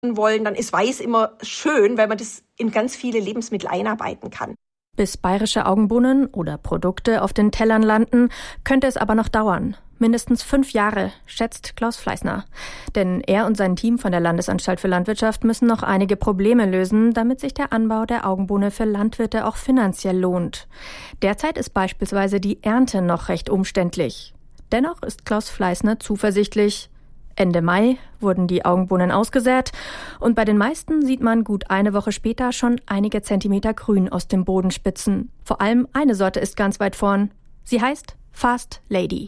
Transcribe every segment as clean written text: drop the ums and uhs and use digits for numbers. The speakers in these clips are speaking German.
wollen, dann ist weiß immer schön, weil man das in ganz viele Lebensmittel einarbeiten kann. Bis bayerische Augenbohnen oder Produkte auf den Tellern landen, könnte es aber noch dauern. Mindestens 5 Jahre, schätzt Klaus Fleißner. Denn er und sein Team von der Landesanstalt für Landwirtschaft müssen noch einige Probleme lösen, damit sich der Anbau der Augenbohne für Landwirte auch finanziell lohnt. Derzeit ist beispielsweise die Ernte noch recht umständlich. Dennoch ist Klaus Fleißner zuversichtlich. Ende Mai wurden die Augenbohnen ausgesät und bei den meisten sieht man gut eine Woche später schon einige Zentimeter Grün aus dem Boden spitzen. Vor allem eine Sorte ist ganz weit vorn. Sie heißt Fast Lady.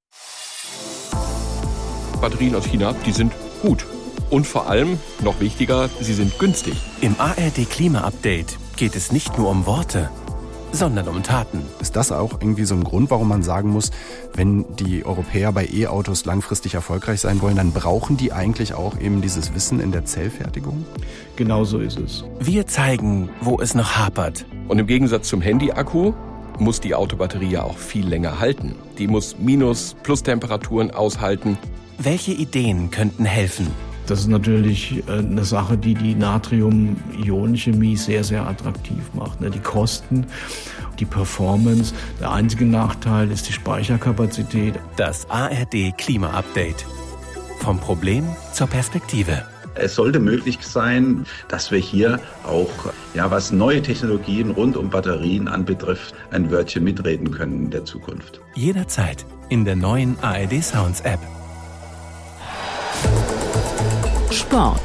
Batterien aus China, die sind gut. Und vor allem, noch wichtiger, sie sind günstig. Im ARD Klima-Update geht es nicht nur um Worte, sondern um Taten. Ist das auch irgendwie so ein Grund, warum man sagen muss, wenn die Europäer bei E-Autos langfristig erfolgreich sein wollen, dann brauchen die eigentlich auch eben dieses Wissen in der Zellfertigung? Genau so ist es. Wir zeigen, wo es noch hapert. Und im Gegensatz zum Handy-Akku muss die Autobatterie ja auch viel länger halten. Die muss Minus-Plus-Temperaturen aushalten. Welche Ideen könnten helfen? Das ist natürlich eine Sache, die die Natrium-Ionen-Chemie sehr, sehr attraktiv macht. Die Kosten, die Performance. Der einzige Nachteil ist die Speicherkapazität. Das ARD Klima-Update. Vom Problem zur Perspektive. Es sollte möglich sein, dass wir hier auch, was neue Technologien rund um Batterien anbetrifft, ein Wörtchen mitreden können in der Zukunft. Jederzeit in der neuen ARD Sounds App. Sport.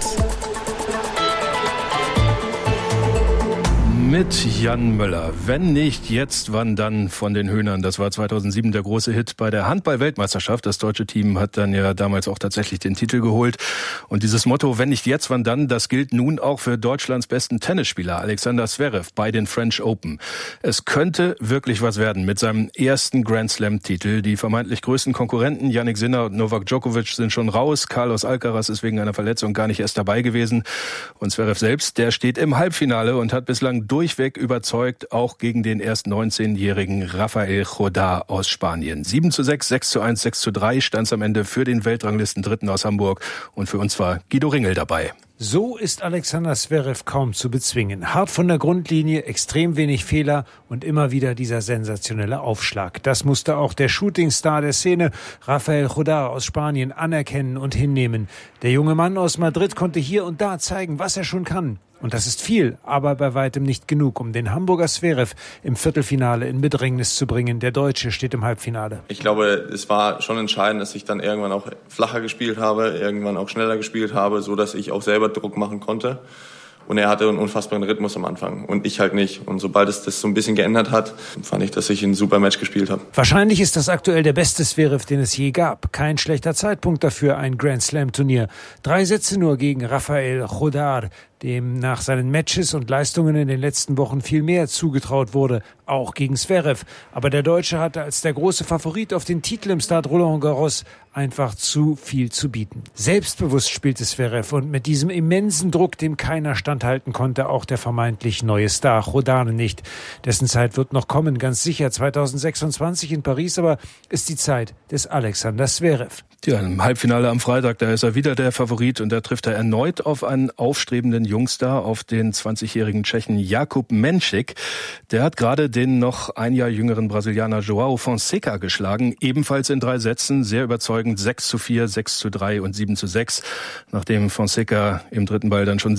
Mit Jan Möller. Wenn nicht jetzt, wann dann von den Höhnern. Das war 2007 der große Hit bei der Handball-Weltmeisterschaft. Das deutsche Team hat dann ja damals auch tatsächlich den Titel geholt. Und dieses Motto, wenn nicht jetzt, wann dann, das gilt nun auch für Deutschlands besten Tennisspieler Alexander Zverev bei den French Open. Es könnte wirklich was werden mit seinem ersten Grand Slam-Titel. Die vermeintlich größten Konkurrenten, Jannik Sinner und Novak Djokovic, sind schon raus. Carlos Alcaraz ist wegen einer Verletzung gar nicht erst dabei gewesen. Und Zverev selbst, der steht im Halbfinale und hat bislang durchweg überzeugt, auch gegen den erst 19-jährigen Rafael Jodar aus Spanien. 7:6, 6:1, 6:3 stand es am Ende für den Weltranglisten-Dritten aus Hamburg. Und für uns war Guido Ringel dabei. So ist Alexander Zverev kaum zu bezwingen. Hart von der Grundlinie, extrem wenig Fehler und immer wieder dieser sensationelle Aufschlag. Das musste auch der Shootingstar der Szene, Rafael Jodar aus Spanien, anerkennen und hinnehmen. Der junge Mann aus Madrid konnte hier und da zeigen, was er schon kann. Und das ist viel, aber bei weitem nicht genug, um den Hamburger Zverev im Viertelfinale in Bedrängnis zu bringen. Der Deutsche steht im Halbfinale. Ich glaube, es war schon entscheidend, dass ich dann irgendwann auch flacher gespielt habe, irgendwann auch schneller gespielt habe, so dass ich auch selber Druck machen konnte. Und er hatte einen unfassbaren Rhythmus am Anfang und ich halt nicht. Und sobald es das so ein bisschen geändert hat, fand ich, dass ich ein super Match gespielt habe. Wahrscheinlich ist das aktuell der beste Zverev, den es je gab. Kein schlechter Zeitpunkt dafür, ein Grand Slam Turnier. 3 Sätze nur gegen Rafael Jodar, dem nach seinen Matches und Leistungen in den letzten Wochen viel mehr zugetraut wurde, auch gegen Zverev. Aber der Deutsche hatte als der große Favorit auf den Titel im Stade Roland Garros einfach zu viel zu bieten. Selbstbewusst spielte Zverev und mit diesem immensen Druck, dem keiner standhalten konnte, auch der vermeintlich neue Star Jodar nicht. Dessen Zeit wird noch kommen, ganz sicher 2026 in Paris, aber ist die Zeit des Alexander Zverev. Ja, im Halbfinale am Freitag, da ist er wieder der Favorit und da trifft er erneut auf einen aufstrebenden Jungstar, auf den 20-jährigen Tschechen Jakub Menšík. Der hat gerade den noch ein Jahr jüngeren Brasilianer João Fonseca geschlagen, ebenfalls in 3 Sätzen, sehr überzeugend 6:4, 6:3 und 7:6. Nachdem Fonseca im dritten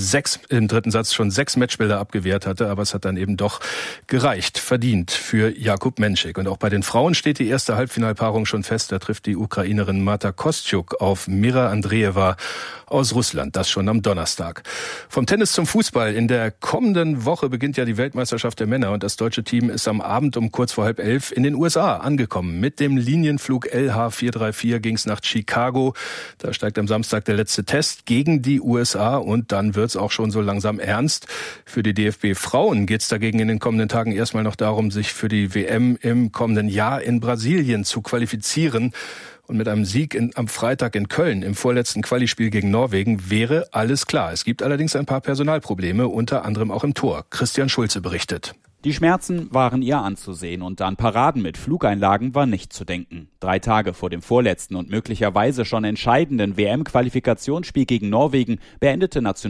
Satz schon 6 Matchbälle abgewehrt hatte, aber es hat dann eben doch gereicht, verdient für Jakub Menšík. Und auch bei den Frauen steht die erste Halbfinalpaarung schon fest, da trifft die Ukrainerin Marta Kostyuk auf Mira Andreeva aus Russland, das schon am Donnerstag. Vom Tennis zum Fußball. In der kommenden Woche beginnt ja die Weltmeisterschaft der Männer und das deutsche Team ist am Abend um kurz vor 10:30 in den USA angekommen. Mit dem Linienflug LH434 ging es nach Chicago. Da steigt am Samstag der letzte Test gegen die USA und dann wird's auch schon so langsam ernst. Für die DFB-Frauen geht's dagegen in den kommenden Tagen erstmal noch darum, sich für die WM im kommenden Jahr in Brasilien zu qualifizieren. Und mit einem Sieg am Freitag in Köln im vorletzten Qualispiel gegen Norwegen wäre alles klar. Es gibt allerdings ein paar Personalprobleme, unter anderem auch im Tor. Christian Schulze berichtet. Die Schmerzen waren ihr anzusehen und an Paraden mit Flugeinlagen war nicht zu denken. 3 Tage vor dem vorletzten und möglicherweise schon entscheidenden WM-Qualifikationsspiel gegen Norwegen beendete